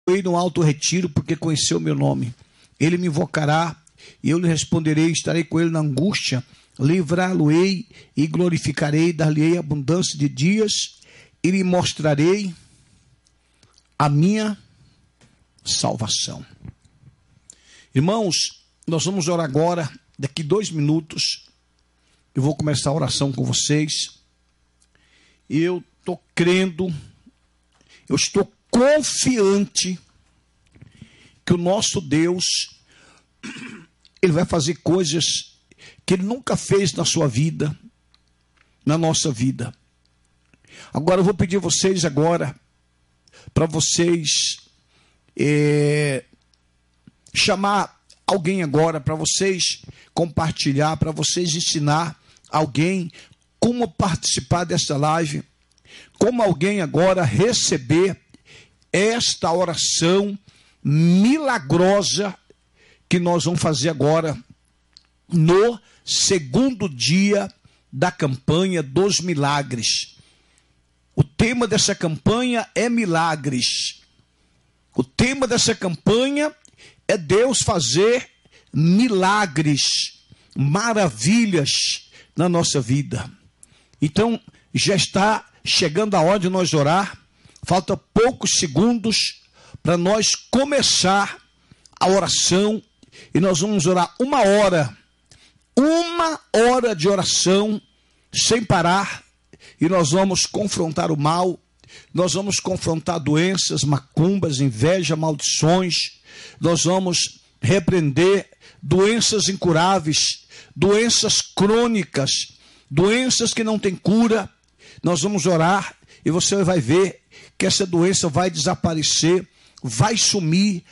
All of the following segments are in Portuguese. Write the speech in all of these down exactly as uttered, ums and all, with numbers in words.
no alto retiro, porque conheceu o meu nome. Ele me invocará, e eu lhe responderei, estarei com ele na angústia, livrá-lo-ei e glorificarei, dar-lhe-ei abundância de dias, e lhe mostrarei a minha salvação. Irmãos, nós vamos orar agora, daqui dois minutos, eu vou começar a oração com vocês. Eu estou crendo, eu estou confiante que o nosso Deus, Ele vai fazer coisas que Ele nunca fez na sua vida, na nossa vida. Agora eu vou pedir a vocês agora, para vocês é, chamar alguém agora, para vocês compartilhar, para vocês ensinar alguém como participar dessa live, como alguém agora receber esta oração milagrosa que nós vamos fazer agora no segundo dia da campanha dos milagres. O tema dessa campanha é milagres. O tema dessa campanha é Deus fazer milagres, maravilhas na nossa vida. Então, já está chegando a hora de nós orar. Falta poucos segundos para nós começar a oração. E nós vamos orar uma hora. Uma hora de oração sem parar. E nós vamos confrontar o mal. Nós vamos confrontar doenças, macumbas, inveja, maldições. Nós vamos repreender doenças incuráveis, doenças crônicas, doenças que não têm cura. Nós vamos orar e você vai ver que essa doença vai desaparecer, vai sumir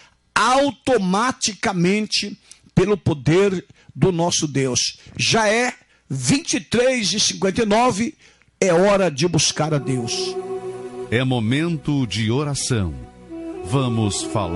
automaticamente pelo poder do nosso Deus. Já é vinte e três e cinquenta e nove, é hora de buscar a Deus. É momento de oração. Vamos falar.